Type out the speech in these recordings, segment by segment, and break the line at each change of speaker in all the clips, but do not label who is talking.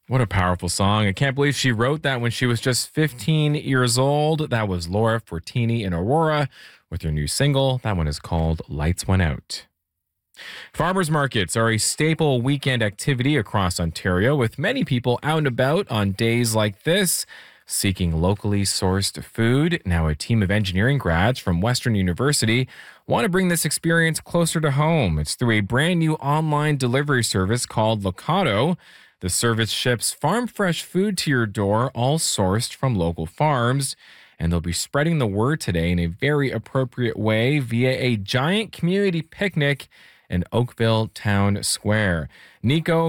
What a powerful song. I can't believe she wrote that when she was just 15 years old. That was Laura Fortini and Aurora with her new single. That one is called Lights Went Out. Farmers markets are a staple weekend activity across Ontario, with many people out and about on days like this, seeking locally sourced food. Now, a team of engineering grads from Western University want to bring this experience closer to home. It's through a brand new online delivery service called Locado. The service ships farm fresh food to your door, all sourced from local farms. And they'll be spreading the word today in a very appropriate way via a giant community picnic in Oakville Town Square. Nico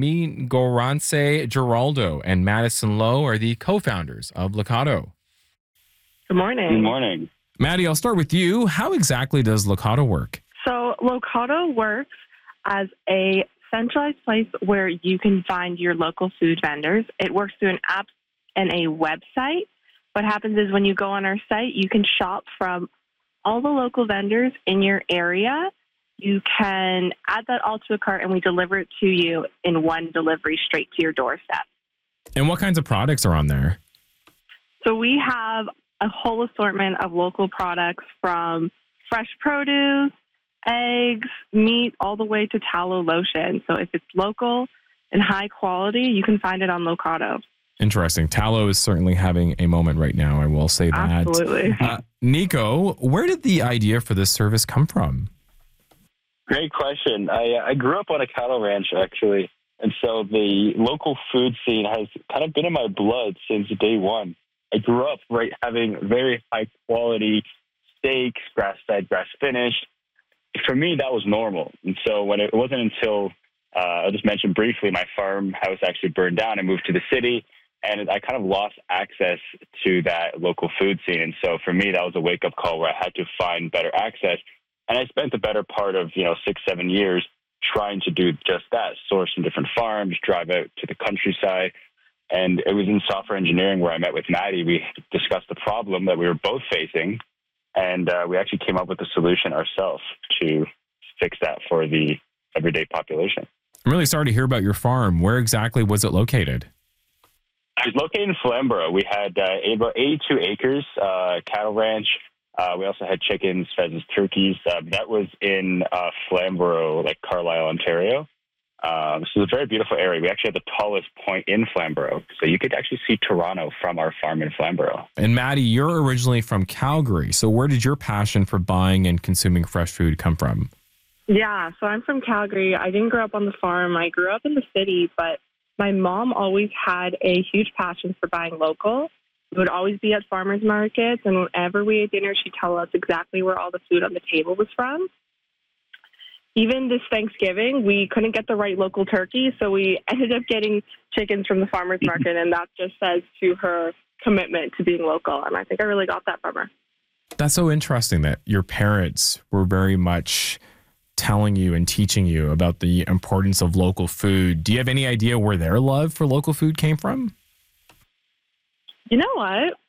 Mingorance Giraldo and Madison Lowe are the co-founders of Locado.
Good morning.
Good morning.
Maddie, I'll start with you. How exactly does Locado work?
So Locado works as a centralized place where you can find your local food vendors. It works through an app and a website. What happens is when you go on our site, you can shop from all the local vendors in your area. You can add that all to a cart and we deliver it to you in one delivery straight to your doorstep.
And what kinds of products are on there?
So we have a whole assortment of local products, from fresh produce, eggs, meat, all the way to tallow lotion. So if it's local and high quality, you can find it on Locado.
Interesting. Tallow is certainly having a moment right now, I will say that.
Absolutely.
Nico, where did the idea for this service come from?
Great question. I grew up on a cattle ranch, actually. And so the local food scene has kind of been in my blood since day one. I grew up having very high quality steaks, grass-fed, grass-finished. For me, that was normal. And so when it wasn't until, I'll just mention briefly, my farmhouse actually burned down and moved to the city. And I kind of lost access to that local food scene. And so for me, that was a wake-up call where I had to find better access. And I spent the better part of, 6-7 years trying to do just that, source from different farms, drive out to the countryside. And it was in software engineering where I met with Maddie. We discussed the problem that we were both facing, and we actually came up with a solution ourselves to fix that for the everyday population.
I'm really sorry to hear about your farm. Where exactly was it located?
It was located in Flamborough. We had about 82 acres, cattle ranch. We also had chickens, pheasants, turkeys. That was in Flamborough, like Carlisle, Ontario. This is a very beautiful area. We actually had the tallest point in Flamborough. So you could actually see Toronto from our farm in Flamborough.
And Maddie, you're originally from Calgary. So where did your passion for buying and consuming fresh food come from?
Yeah, so I'm from Calgary. I didn't grow up on the farm. I grew up in the city, but my mom always had a huge passion for buying local. We would always be at farmers markets, and whenever we ate dinner, she'd tell us exactly where all the food on the table was from. Even this Thanksgiving, we couldn't get the right local turkey, so we ended up getting chickens from the farmers market, and that just says to her commitment to being local, and I think I really got that from her.
That's so interesting that your parents were very much telling you and teaching you about the importance of local food. Do you have any idea where their love for local food came from?
You know what?